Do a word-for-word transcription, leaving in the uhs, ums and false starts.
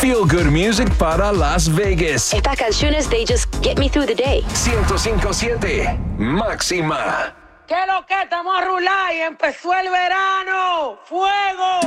Feel good music para Las Vegas. Estas canciones, they just get me through the day. ciento cinco punto siete Máxima. ¿Qué lo que? Estamos a rular y empezó el verano. ¡Fuego!